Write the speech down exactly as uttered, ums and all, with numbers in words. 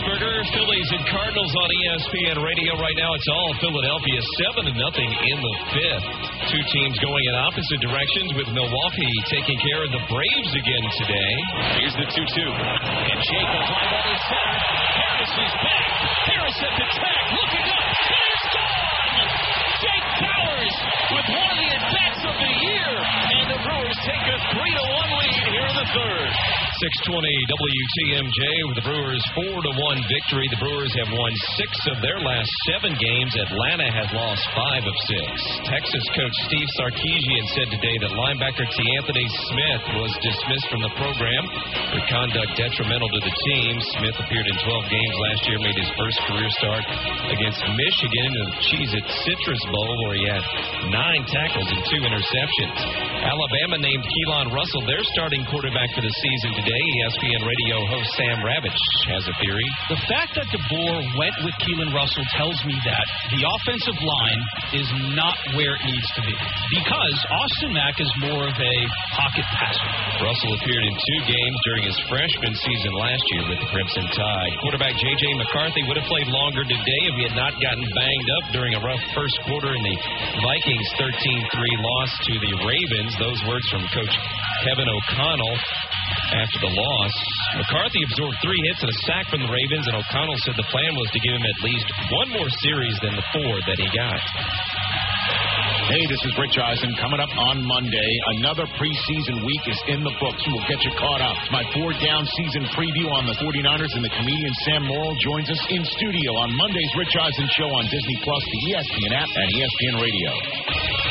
Roethlisberger. Phillies and Cardinals on E S P N Radio right now. It's all Philadelphia, seven to nothing in the fifth. Two teams going in opposite directions, with Milwaukee taking care of the Braves again today. Here's the two two. And Jake will fly that in center. Harris is back. Harris at the track, looking up. It is gone! Jake Bauers with one of the at-bats of the year. And the Brewers take a three to one lead here in the third. six twenty W T M J with the Brewers four to one victory. The Brewers have won six of their last seven games. Atlanta has lost five of six. Texas coach Steve Sarkisian said today that linebacker T'Anthony Smith was dismissed from the program for conduct detrimental to the team. Smith appeared in twelve games last year, made his first career start against Michigan in the Cheez-It Citrus Bowl, where he had nine tackles and two interceptions. Alabama named Keelan Russell their starting quarterback for the season today. E S P N Radio host Sam Ravitch has a theory. The fact that DeBoer went with Keelan Russell tells me that the offensive line is not where it needs to be, because Austin Mack is more of a pocket passer. Russell appeared in two games during his freshman season last year with the Crimson Tide. Quarterback J J McCarthy would have played longer today if he had not gotten banged up during a rough first quarter in the Vikings' thirteen three loss to the Ravens. Those words from Coach Kevin O'Connell after the loss. McCarthy absorbed three hits and a sack from the Ravens, and O'Connell said the plan was to give him at least one more series than the four that he got. Hey, this is Rich Eisen. Coming up on Monday, another preseason week is in the books. We'll get you caught up. My four-down season preview on the forty-niners, and the comedian Sam Morrill joins us in studio on Monday's Rich Eisen Show on Disney Plus, the E S P N app, and E S P N Radio.